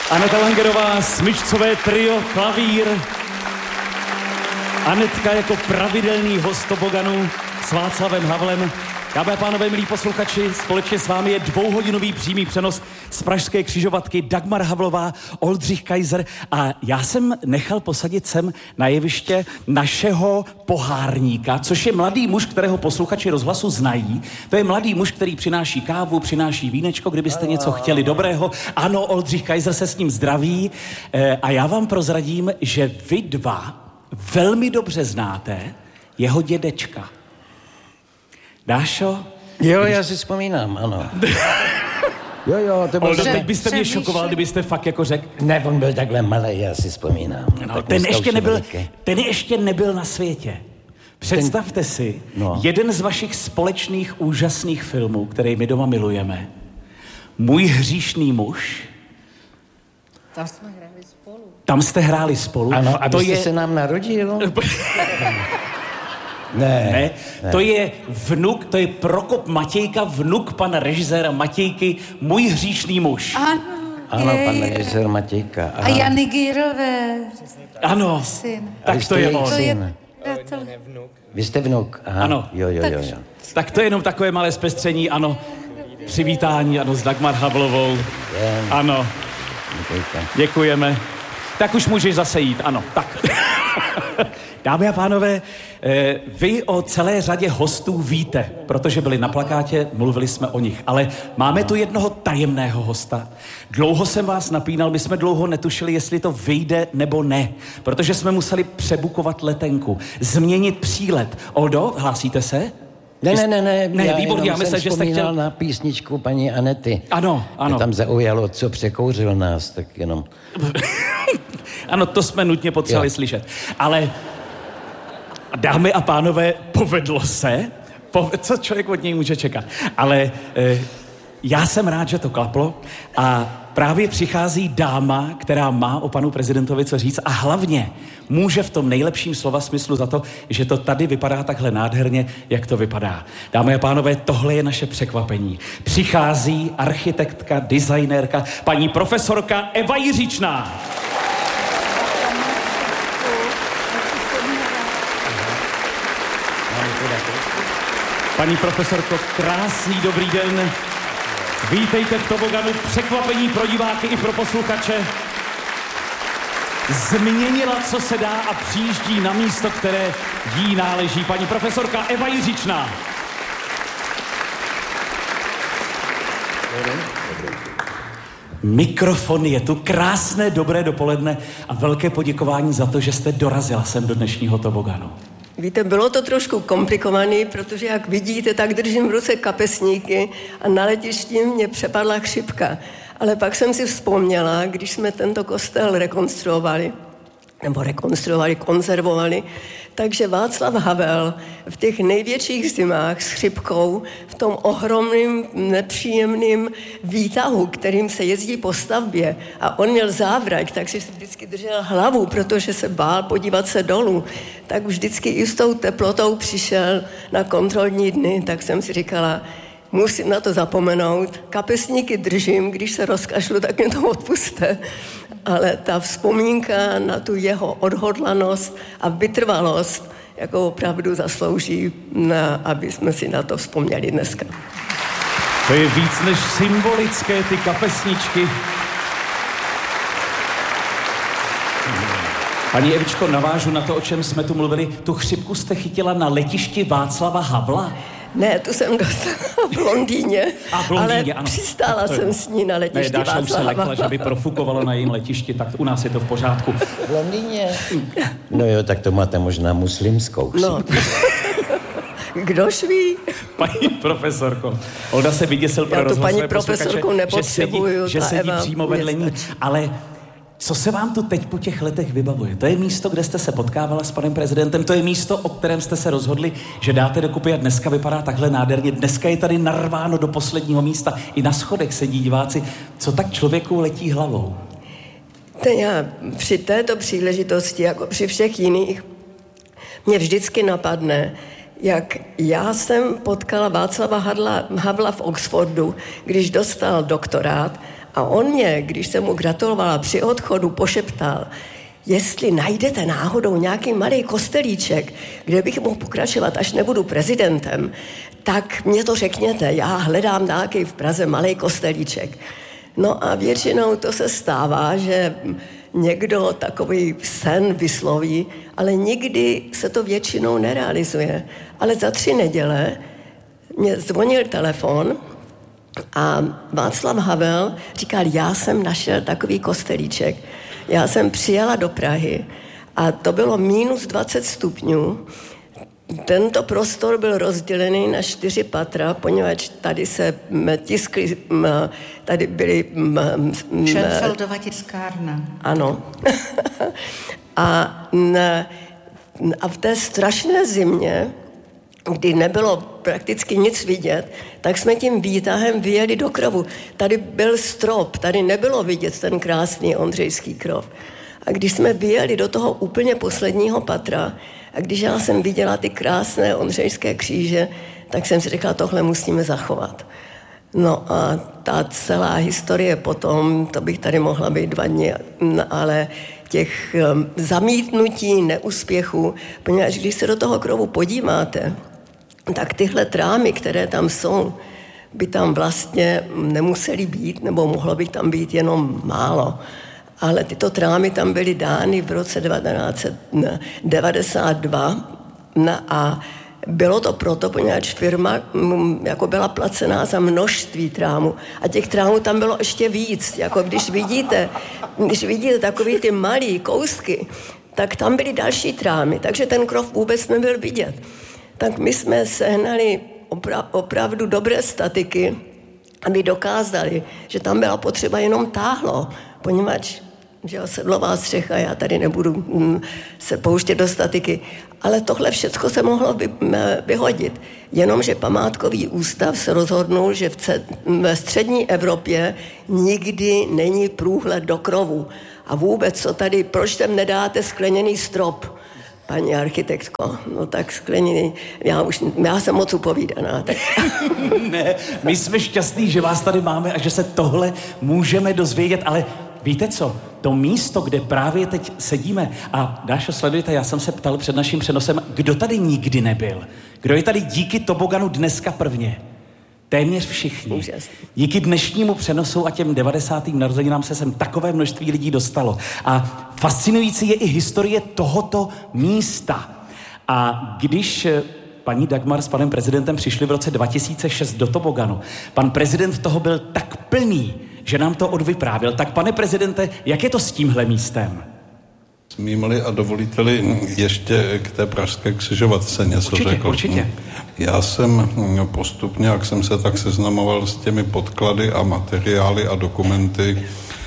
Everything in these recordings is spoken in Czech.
Aneta Langerová, smyčcové trio, klavír. Anetka jako pravidelný host toboganu s Václavem Havlem. Dámy a pánové, milí posluchači, společně s vámi je 2hodinový přímý přenos z pražské křižovatky Dagmar Havlová, Oldřich Kaiser a já jsem nechal posadit sem na jeviště našeho pohárníka, což je mladý muž, kterého posluchači Rozhlasu znají. To je mladý muž, který přináší kávu, přináší vínečko, kdybyste něco chtěli dobrého. Ano, Oldřich Kaiser se s ním zdraví a já vám prozradím, že vy dva velmi dobře znáte jeho dědečka. Dášo? Jo, já si vzpomínám, ano. Jo, to byl... Teď byste mě šokoval, kdybyste fakt jako řekl... Ne, on byl takhle malý, já si vzpomínám. No, ten ještě nebyl na světě. Představte si, jeden z vašich společných úžasných filmů, který my doma milujeme. Můj hříšný muž. Tam jsme hráli spolu. Tam jste hráli spolu. Ano, a vy jste se nám narodil? Ne. To je vnuk, to je Prokop Matějka, vnuk pana režiséra Matějky, Můj hříšný muž. Ano, pan režisér Matějka. Aha. A Jany Gírové. Ano, syn. Tak to je on. Vy jste vnuk, aha. Ano. Jo. Tak to je jenom takové malé zpestření, ano. Přivítání, ano, s Dagmar Havlovou. Ano. Matějka. Děkujeme. Tak už můžeš zase jít, ano, tak. Dámy a pánové, vy o celé řadě hostů víte, protože byli na plakátě, mluvili jsme o nich, ale máme tu jednoho tajemného hosta. Dlouho jsem vás napínal, my jsme dlouho netušili, jestli to vyjde nebo ne, protože jsme museli přebukovat letenku, změnit přílet. Oldo, hlásíte se? Ne, já výborně, já myslím, že jste chtěl... na písničku paní Anety. Ano. Mě tam zaujalo, co překouřil nás, tak jenom... Ano, to jsme nutně potřebovali slyšet. Ale, dámy a pánové, povedlo se. Co člověk od něj může čekat? Ale já jsem rád, že to klaplo a právě přichází dáma, která má o panu prezidentovi co říct a hlavně může v tom nejlepším slova smyslu za to, že to tady vypadá takhle nádherně, jak to vypadá. Dámy a pánové, tohle je naše překvapení. Přichází architektka, designérka, paní profesorka Eva Jiříčná. Paní profesorko, krásný dobrý den. Vítejte v toboganu, překvapení pro diváky i pro posluchače. Změnila, co se dá a přijíždí na místo, které jí náleží. Paní profesorka Eva Jiříčná. Mikrofon je tu, krásné, dobré dopoledne a velké poděkování za to, že jste dorazila sem do dnešního toboganu. Víte, bylo to trošku komplikované, protože jak vidíte, tak držím v ruce kapesníky a na letišti mě přepadla chřipka. Ale pak jsem si vzpomněla, když jsme tento kostel konzervovali, takže Václav Havel v těch největších zimách s chřipkou, v tom ohromným, nepříjemným výtahu, kterým se jezdí po stavbě a on měl závrať, tak si vždycky držel hlavu, protože se bál podívat se dolů, tak vždycky i s tou teplotou přišel na kontrolní dny, tak jsem si říkala, musím na to zapomenout, kapesníky držím, když se rozkašlu, tak mě to odpuste. Ale ta vzpomínka na tu jeho odhodlanost a vytrvalost jako opravdu zaslouží, aby jsme si na to vzpomněli dneska. To je víc než symbolické, ty kapesničky. Paní Evičko, navážu na to, o čem jsme tu mluvili. Tu chřipku jste chytila na letišti Václava Havla? Ne, tu jsem dostala v Londýně, ale ano. přistála jsem s ní na letišti Václava Havla. Dáša už se lekla, že by profukovalo na jejím letišti, tak u nás je to v pořádku. V Londýně? No jo, tak to máte možná muslimskou chřipku. No. Kdož ví? Paní profesorko, Olda se vyděsil pro rozhlasové paní profesorku nepotřebuju, že sedí přímo vedle ní, ale co se vám tu teď po těch letech vybavuje? To je místo, kde jste se potkávala s panem prezidentem, to je místo, o kterém jste se rozhodli, že dáte dokupy a dneska vypadá takhle nádherně. Dneska je tady narváno do posledního místa. I na schodech sedí diváci. Co tak člověku letí hlavou? Já při této příležitosti, jako při všech jiných, mě vždycky napadne, jak já jsem potkala Václava Havla v Oxfordu, když dostal doktorát A on mě, když jsem mu gratulovala při odchodu, pošeptal, jestli najdete náhodou nějaký malý kostelíček, kde bych mohl pokračovat, až nebudu prezidentem, tak mě to řekněte, já hledám nějaký v Praze malý kostelíček. No a většinou to se stává, že někdo takový sen vysloví, ale nikdy se to většinou nerealizuje. Ale za 3 neděle mě zvonil telefon a Václav Havel říkal, já jsem našel takový kostelíček. Já jsem přijela do Prahy a to bylo minus 20 stupňů. Tento prostor byl rozdělený na 4 patra, poněvadž tady se tiskly, tady byly... Schenfeldova tiskárna. Ano. a v té strašné zimě, kdy nebylo prakticky nic vidět, tak jsme tím výtahem vyjeli do krovu. Tady byl strop, tady nebylo vidět ten krásný Ondřejský krov. A když jsme vyjeli do toho úplně posledního patra, a když já jsem viděla ty krásné Ondřejské kříže, tak jsem si řekla, tohle musíme zachovat. No a ta celá historie potom, to bych tady mohla být 2 dny, ale těch zamítnutí, neúspěchů, poněvadž když se do toho krovu podíváte, tak tyhle trámy, které tam jsou, by tam vlastně nemusely být, nebo mohlo by tam být jenom málo. Ale tyto trámy tam byly dány v roce 1992 a bylo to proto, poněvadž firma jako byla placená za množství trámů a těch trámů tam bylo ještě víc. Jako když vidíte takový ty malý kousky, tak tam byly další trámy, takže ten krov vůbec nebyl vidět. Tak my jsme sehnali opravdu dobré statiky, aby dokázali, že tam byla potřeba jenom táhlo, poněvadž že sedlová střecha, já tady nebudu se pouštět do statiky, ale tohle všechno se mohlo vyhodit. Jenomže památkový ústav se rozhodnul, že ve střední Evropě nikdy není průhled do krovu. A vůbec, co tady, proč tam nedáte skleněný strop, paní architektko? No tak skleněný, já jsem moc upovídaná. Tak. Ne, my jsme šťastní, že vás tady máme a že se tohle můžeme dozvědět, ale víte co? To místo, kde právě teď sedíme, a Dášo, sledujte, já jsem se ptal před naším přenosem, kdo tady nikdy nebyl? Kdo je tady díky toboganu dneska prvně? Téměř všichni. Úžasný. Díky dnešnímu přenosu a těm 90. narozeninám se sem takové množství lidí dostalo. A fascinující je i historie tohoto místa. A když paní Dagmar s panem prezidentem přišli v roce 2006 do toboganu, pan prezident toho byl tak plný, že nám to odvyprávěl. Tak pane prezidente, jak je to s tímhle místem? Smím-li a dovolíte-li ještě k té pražské křižovatce něco řekl? Určitě. Já jsem postupně, jak jsem se tak seznamoval s těmi podklady a materiály a dokumenty,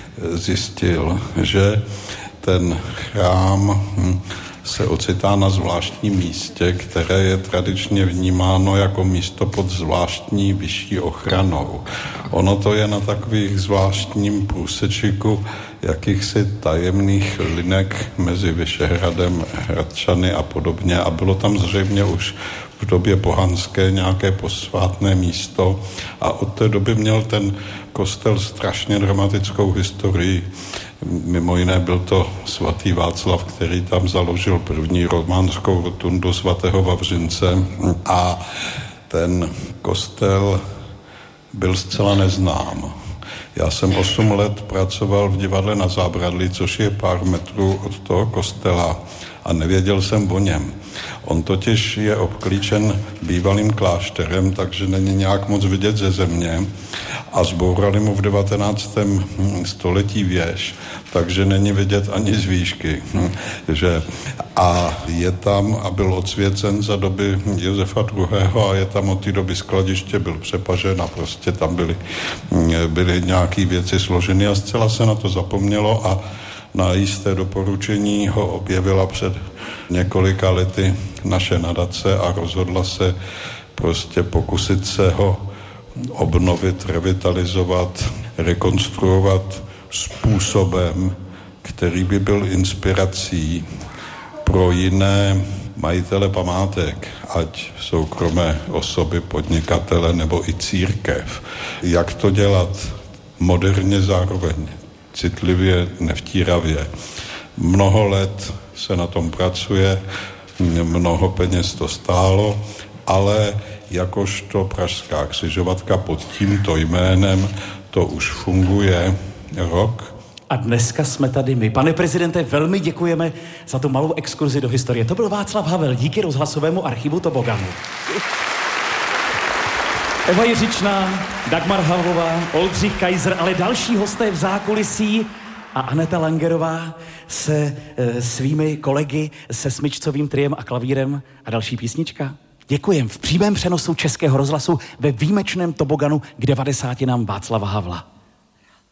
zjistil, že ten chrám se ocitá na zvláštním místě, které je tradičně vnímáno jako místo pod zvláštní vyšší ochranou. Ono to je na takových zvláštním průsečiku jakýchsi tajemných linek mezi Vyšehradem, Hradčany a podobně a bylo tam zřejmě už v době pohanské nějaké posvátné místo a od té doby měl ten kostel strašně dramatickou historii. Mimo jiné byl to svatý Václav, který tam založil první románskou rotundu svatého Vavřince a ten kostel byl zcela neznám. Já jsem 8 let pracoval v divadle na Zábradlí, což je pár metrů od toho kostela a nevěděl jsem o něm. On totiž je obklíčen bývalým klášterem, takže není nějak moc vidět ze země a zbourali mu v 19. století věž, takže není vidět ani z výšky. A je tam a byl odsvěcen za doby Josefa II. A je tam od té doby skladiště, byl přepažen a prostě tam byly nějaké věci složeny a zcela se na to zapomnělo a na jisté doporučení ho objevila před několika lety naše nadace a rozhodla se prostě pokusit se ho obnovit, revitalizovat, rekonstruovat způsobem, který by byl inspirací pro jiné majitele památek, ať soukromé osoby, podnikatele nebo i církev. Jak to dělat? moderně, zároveň citlivě, nevtíravě. Mnoho let se na tom pracuje, mnoho peněz to stálo, ale jakožto Pražská křižovatka pod tímto jménem to už funguje rok. A dneska jsme tady my. Pane prezidente, velmi děkujeme za tu malou exkurzi do historie. To byl Václav Havel, díky rozhlasovému archivu Toboganu. Eva Jiřičná, Dagmar Havlová, Oldřich Kaiser, ale další hosté v zákulisí a Aneta Langerová se svými kolegy se smyčcovým triem a klavírem a další písnička. Děkujem v přímém přenosu Českého rozhlasu ve výjimečném Toboganu k 90. Václava Havla.